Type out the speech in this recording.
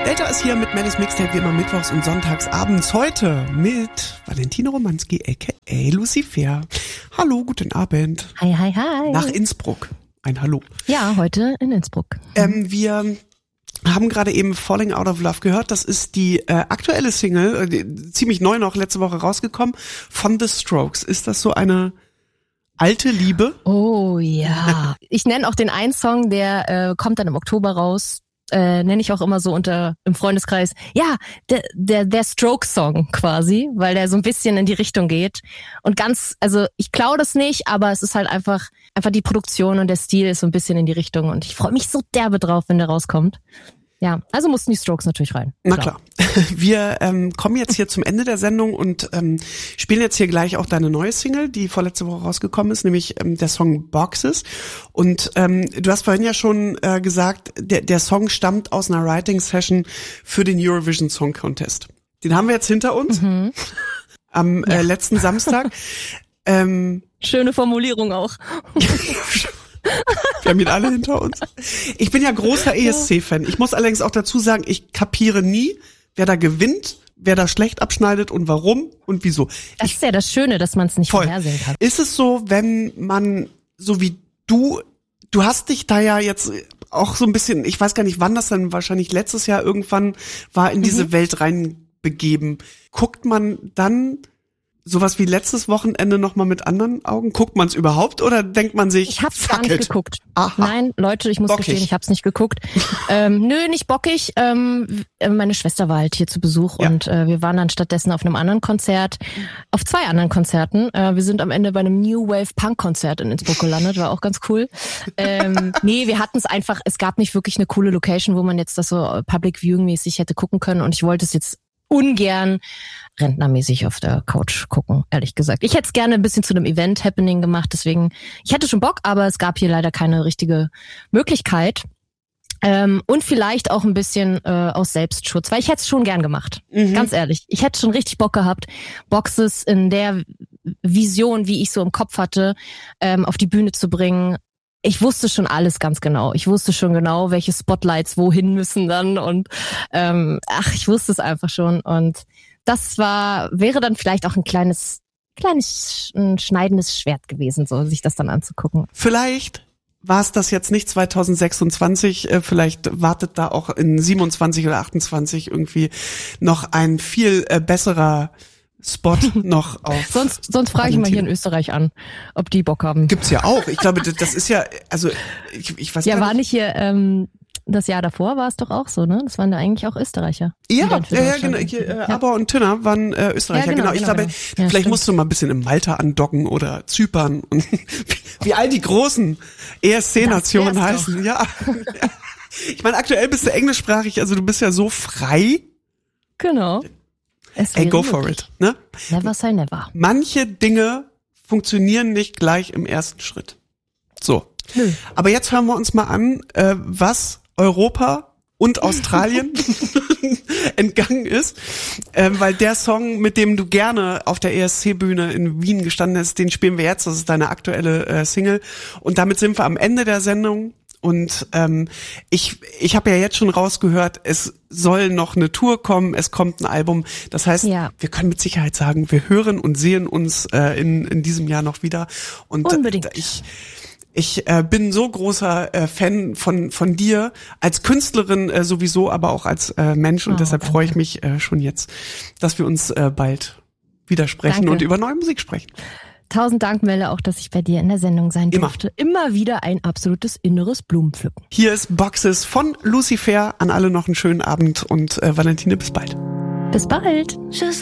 Delta ist hier mit Mellis Mixtape wie immer mittwochs und sonntags abends. Heute mit Valentina Romanski aka Lucifer. Hallo, guten Abend. Hi, hi, hi. Nach Innsbruck. Ein Hallo. Ja, heute in Innsbruck. Wir haben gerade eben Falling Out of Love gehört. Das ist die aktuelle Single, ziemlich neu noch, letzte Woche rausgekommen, von The Strokes. Ist das so eine alte Liebe? Oh ja. Ich nenne auch den einen Song, der kommt dann im Oktober raus. Nenne ich auch immer so im Freundeskreis. Ja, der Stroke-Song quasi, weil der so ein bisschen in die Richtung geht. Und also ich klaue das nicht, aber es ist halt einfach die Produktion und der Stil ist so ein bisschen in die Richtung. Und ich freue mich so derbe drauf, wenn der rauskommt. Ja, also mussten die Strokes natürlich rein. Na klar. Wir kommen jetzt hier zum Ende der Sendung und spielen jetzt hier gleich auch deine neue Single, die vorletzte Woche rausgekommen ist, nämlich der Song Boxes. Und du hast vorhin ja schon gesagt, der Song stammt aus einer Writing-Session für den Eurovision Song Contest. Den haben wir jetzt hinter uns am letzten Samstag. Schöne Formulierung auch. Wir haben ihn alle hinter uns. Ich bin ja großer ESC-Fan. Ich muss allerdings auch dazu sagen, ich kapiere nie, wer da gewinnt, wer da schlecht abschneidet und warum und wieso. Das ist ja das Schöne, dass man es nicht vorhersehen kann. Ist es so, wenn man, so wie du hast dich da ja jetzt auch so ein bisschen, ich weiß gar nicht, wann das dann wahrscheinlich letztes Jahr irgendwann war, in diese Welt reinbegeben. Guckt man dann sowas wie letztes Wochenende nochmal mit anderen Augen? Guckt man es überhaupt oder denkt man sich, ich hab's gar nicht geguckt. Aha. Nein, Leute, ich muss gestehen, ich hab's nicht geguckt. Nö, nicht bockig. Meine Schwester war halt hier zu Besuch und wir waren dann stattdessen auf einem anderen Konzert, auf 2 anderen Konzerten. Wir sind am Ende bei einem New Wave Punk Konzert in Innsbruck gelandet, war auch ganz cool. Nee, wir hatten es einfach, es gab nicht wirklich eine coole Location, wo man jetzt das so Public Viewing mäßig hätte gucken können und ich wollte es jetzt ungern rentnermäßig auf der Couch gucken, ehrlich gesagt. Ich hätte es gerne ein bisschen zu einem Event-Happening gemacht, deswegen, ich hätte schon Bock, aber es gab hier leider keine richtige Möglichkeit. Und vielleicht auch ein bisschen aus Selbstschutz, weil ich hätte es schon gern gemacht, ganz ehrlich. Ich hätte schon richtig Bock gehabt, Boxes in der Vision, wie ich so im Kopf hatte, auf die Bühne zu bringen. Ich wusste schon alles ganz genau. Ich wusste schon genau, welche Spotlights wohin müssen dann und ich wusste es einfach schon und das wäre dann vielleicht auch ein kleines schneidendes Schwert gewesen, so sich das dann anzugucken. Vielleicht war es das jetzt nicht 2026, vielleicht wartet da auch in 27 oder 28 irgendwie noch ein viel besserer Spot noch auf. Sonst frage ich mal hier in Österreich an, ob die Bock haben. Gibt's ja auch. Ich glaube, das ist ja, also ich weiß gar nicht. Ja, war nicht hier, das Jahr davor war es doch auch so, ne? Das waren da eigentlich auch Österreicher. Ja, genau. Aber und Tünner waren Österreicher, genau. Ich glaube, vielleicht musst du mal ein bisschen in Malta andocken oder Zypern und wie all die großen ESC-Nationen heißen. Doch. Ja. Ich meine, aktuell bist du englischsprachig, also du bist ja so frei. Genau. Ey, go for it, ne? Never say never. Manche Dinge funktionieren nicht gleich im ersten Schritt. So. Nö. Aber jetzt hören wir uns mal an, was Europa und Australien entgangen ist, weil der Song, mit dem du gerne auf der ESC-Bühne in Wien gestanden hast, den spielen wir jetzt, das ist deine aktuelle Single und damit sind wir am Ende der Sendung und ich habe ja jetzt schon rausgehört, es soll noch eine Tour kommen, es kommt ein Album, das heißt, wir können mit Sicherheit sagen, wir hören und sehen uns in diesem Jahr noch wieder und unbedingt. Ich bin so großer Fan von dir, als Künstlerin sowieso, aber auch als Mensch und deshalb freue ich mich schon jetzt, dass wir uns bald wieder sprechen und über neue Musik sprechen. 1000 Dank, Melle, auch, dass ich bei dir in der Sendung sein durfte. Immer wieder ein absolutes inneres Blumenpflücken. Hier ist Boxes von Lucifer. An alle noch einen schönen Abend und Valentine, bis bald. Bis bald. Just